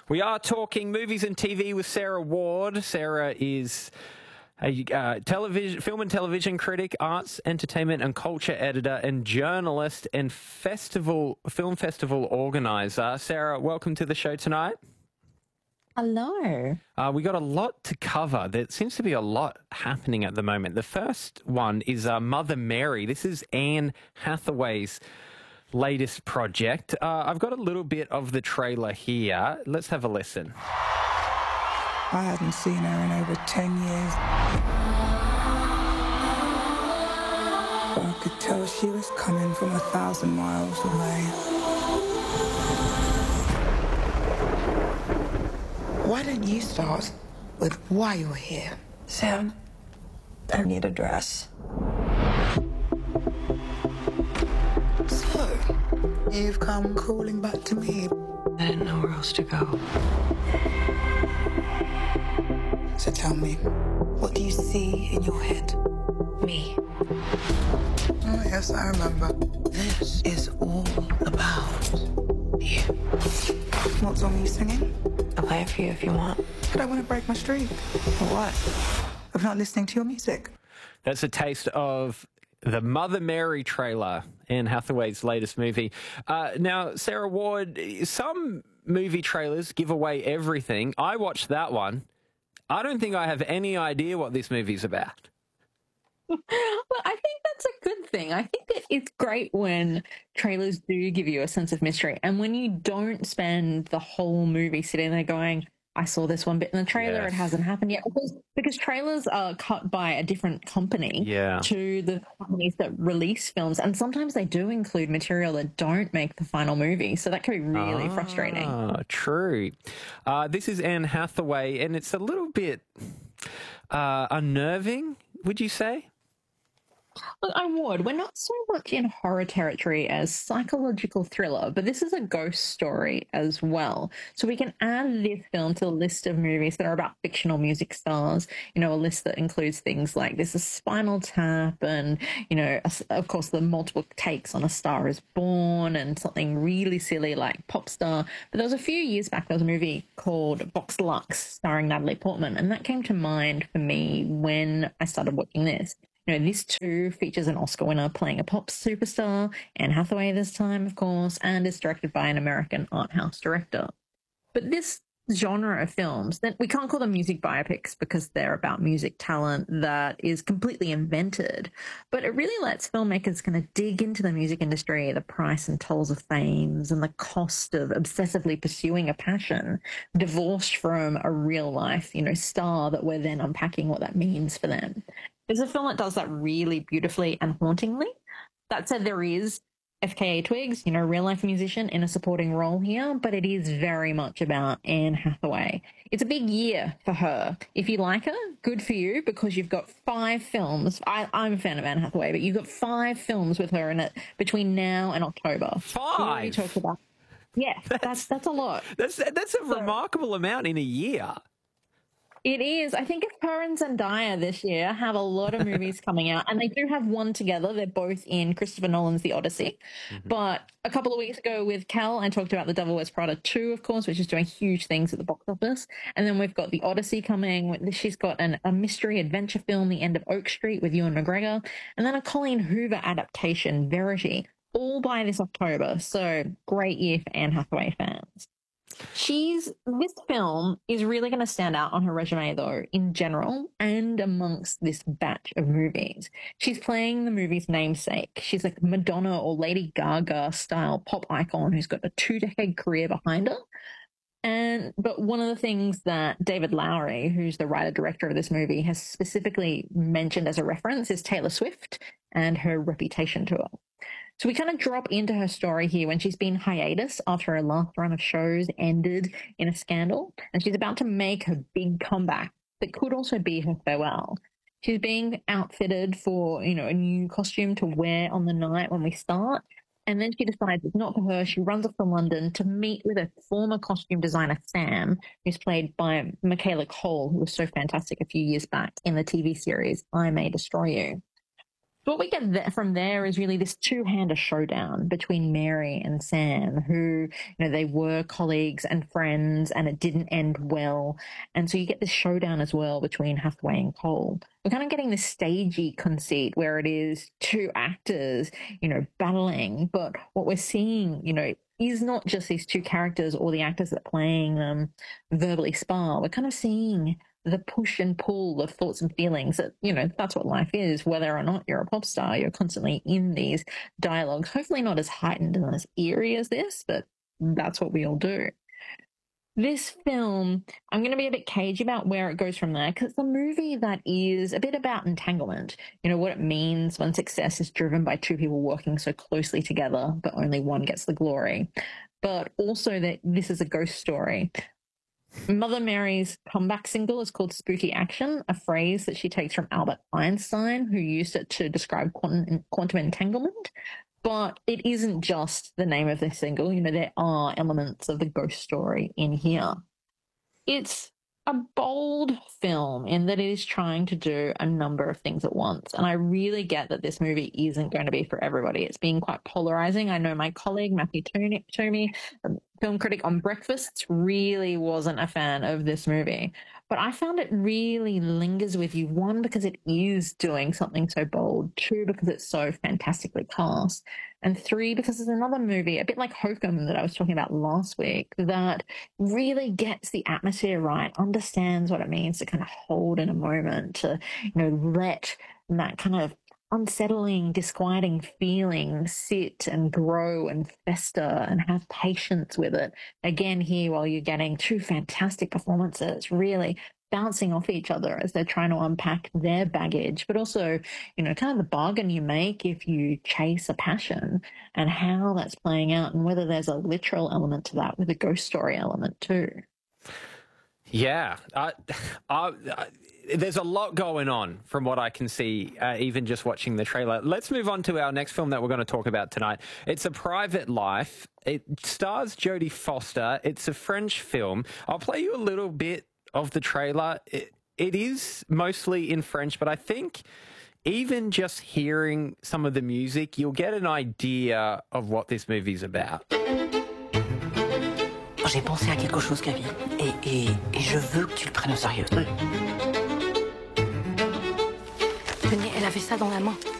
We are talking movies and TV with Sarah Ward. Sarah is a film and television critic, arts, entertainment and culture editor and journalist and film festival organizer. Sarah, welcome to the show tonight. Hello. We got a lot to cover. There seems to be a lot happening at the moment. The first one is Mother Mary. This is Anne Hathaway's latest project. I've got a little bit of the trailer here. Let's have a listen. I hadn't seen her in over 10 years. But I could tell she was coming from 1,000 miles away. Why don't you start with why you're here? Sam, I need a dress. So, you've come calling back to me. I didn't know where else to go. So tell me, what do you see in your head? Me. Oh, yes, I remember. This is all about you. What song are you singing? I'll play it for you if you want. I don't want to break my streak. For what? Of not listening to your music. That's a taste of the Mother Mary trailer, Anne Hathaway's latest movie. Now, Sarah Ward, some movie trailers give away everything. I watched that one. I don't think I have any idea what this movie's about. Well, I think that's a good thing. I think that it's great when trailers do give you a sense of mystery and when you don't spend the whole movie sitting there going, I saw this one bit in the trailer, Yes. It hasn't happened yet. Because trailers are cut by a different company to the companies that release films. And sometimes they do include material that don't make the final movie. So that can be really frustrating. True. This is Anne Hathaway, and it's a little bit unnerving, would you say? Look, I would. We're not so much in horror territory as psychological thriller, but this is a ghost story as well. So we can add this film to the list of movies that are about fictional music stars, you know, a list that includes things like this is Spinal Tap and, you know, of course, the multiple takes on A Star is Born and something really silly like Pop Star. But there was a few years back, there was a movie called Vox Lux starring Natalie Portman, and that came to mind for me when I started watching this. You know, this too features an Oscar winner playing a pop superstar, Anne Hathaway this time, of course, and is directed by an American art house director. But this genre of films, then we can't call them music biopics because they're about music talent that is completely invented. But it really lets filmmakers kind of dig into the music industry, the price and tolls of fames, and the cost of obsessively pursuing a passion, divorced from a real life, you know, star that we're then unpacking what that means for them. There's a film that does that really beautifully and hauntingly. That said, there is FKA Twigs, you know, real-life musician, in a supporting role here, but it is very much about Anne Hathaway. It's a big year for her. If you like her, good for you, because you've got 5 films. I'm a fan of Anne Hathaway, but you've got 5 films with her in it between now and October. 5? We talked about. Yeah, that's a lot. That's a remarkable amount in a year. It is. I think it's her and Zendaya this year have a lot of movies coming out, and they do have one together. They're both in Christopher Nolan's The Odyssey. But a couple of weeks ago with Cal, I talked about The Devil Wears Prada 2, of course, which is doing huge things at the box office. And then we've got The Odyssey coming. She's got a mystery adventure film, The End of Oak Street, with Ewan McGregor. And then a Colleen Hoover adaptation, Verity, all by this October. So great year for Anne Hathaway fans. This film is really going to stand out on her resume, though, in general and amongst this batch of movies. She's playing the movie's namesake. She's like Madonna or Lady Gaga style pop icon who's got a 2-decade career behind her. But one of the things that David Lowery, who's the writer-director of this movie, has specifically mentioned as a reference is Taylor Swift and her Reputation tour. So we kind of drop into her story here when she's been hiatus after her last run of shows ended in a scandal, and she's about to make her big comeback that could also be her farewell. She's being outfitted for, you know, a new costume to wear on the night when we start, and then she decides it's not for her. She runs off to London to meet with a former costume designer, Sam, who's played by Michaela Cole, who was so fantastic a few years back in the TV series I May Destroy You. what we get from there is really this two-hander showdown between Mary and Sam, who, they were colleagues and friends, and it didn't end well. And so you get this showdown as well between Hathaway and Cole. We're kind of getting this stagey conceit where it is two actors, battling. But what we're seeing, is not just these two characters or the actors that are playing them verbally spar. We're kind of seeing the push and pull of thoughts and feelings that, that's what life is. Whether or not you're a pop star, you're constantly in these dialogues, hopefully not as heightened and as eerie as this, but that's what we all do. This film, I'm going to be a bit cagey about where it goes from there, because it's a movie that is a bit about entanglement. What it means when success is driven by two people working so closely together, but only one gets the glory. But also that this is a ghost story. Mother Mary's comeback single is called Spooky Action, a phrase that she takes from Albert Einstein, who used it to describe quantum entanglement. But it isn't just the name of this single. There are elements of the ghost story in here. It's a bold film in that it is trying to do a number of things at once. And I really get that this movie isn't going to be for everybody. It's being quite polarizing. I know my colleague, Matthew Toomey, film critic on Breakfast, really wasn't a fan of this movie. But I found it really lingers with you. One, because it is doing something so bold. Two, because it's so fantastically cast. And three, because it's another movie, a bit like Hokum that I was talking about last week, that really gets the atmosphere right, understands what it means to kind of hold in a moment, to, let that kind of unsettling, disquieting feeling sit and grow and fester and have patience with it. Again, here, while you're getting two fantastic performances, really bouncing off each other as they're trying to unpack their baggage, but also, kind of the bargain you make if you chase a passion and how that's playing out, and whether there's a literal element to that with a ghost story element too. Yeah. There's a lot going on from what I can see, even just watching the trailer. Let's move on to our next film that we're going to talk about tonight. It's A Private Life. It stars Jodie Foster. It's a French film. I'll play you a little bit of the trailer. It is mostly in French, but I think even just hearing some of the music, you'll get an idea of what this movie's about. J'ai pensé à quelque chose, Kevin, et je veux que tu le prennes au sérieux. Tenez, elle avait ça dans la main.